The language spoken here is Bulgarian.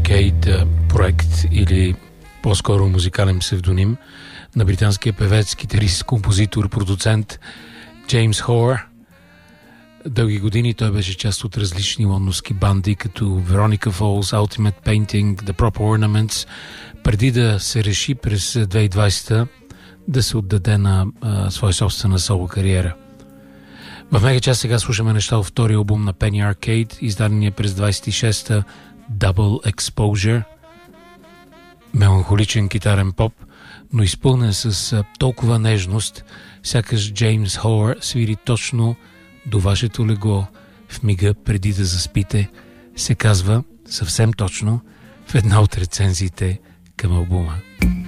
Arcade проект или по-скоро музикален псевдоним на британския певец, китарист, композитор, продуцент Джеймс Хор. Дълги години той беше част от различни лондонски банди, като Veronica Falls, Ultimate Painting, The Proper Ornaments, преди да се реши през 2020 да се отдаде на своя собствена соло кариера. В мега част сега слушаме неща от втория албум на Penny Arcade, издадения през 26-та Double Exposure. Меланхоличен китарен поп, но изпълнен с толкова нежност, сякаш Джеймс Хор свири точно до вашето легло в мига преди да заспите, се казва съвсем точно в една от рецензиите към албума.